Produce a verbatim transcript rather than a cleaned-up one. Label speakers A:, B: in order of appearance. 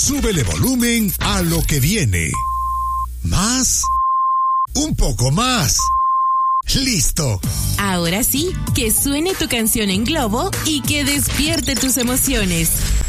A: súbele volumen a lo que viene. Más. Un poco más. ¡Listo!
B: Ahora sí, que suene tu canción en globo y que despierte tus emociones.